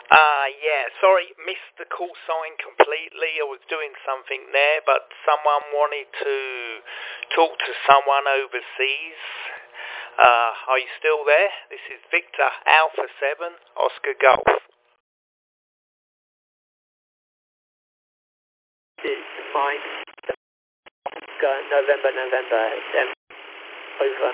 Yeah, sorry, missed the call sign completely. I was doing something there, but someone wanted to talk to someone overseas. Are you still there? This is Victor Alpha 7, Oscar Golf. This is Mike, Oscar, November, over.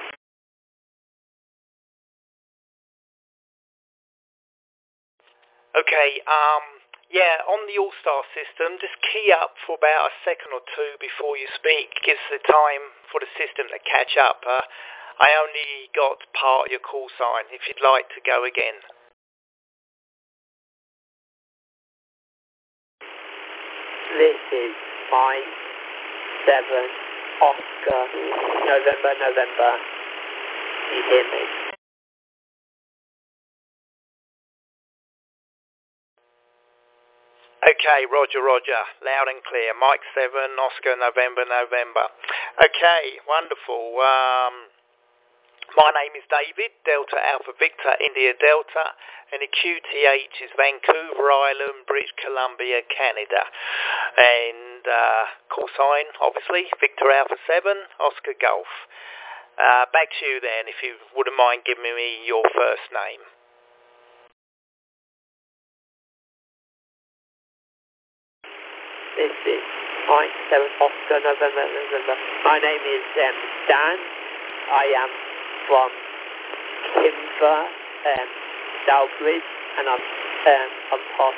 Okay, yeah, on the All-Star system, just key up for about a second or two before you speak. Gives the time for the system to catch up. I only got part of your call sign, if you'd like to go again. This is Mike, 7, Oscar, November. You hear me? Okay, Roger. Loud and clear. Mike 7, Oscar, November. Okay, wonderful. My name is David, Delta Alpha Victor, India Delta, and the QTH is Vancouver Island, British Columbia, Canada. And call sign, obviously, Victor Alpha 7, Oscar Golf. Back to you then, if you wouldn't mind giving me your first name. This is Mike 7, Oscar, November. My name is Dan. I am from Kimber, Dalbridge, and I'm part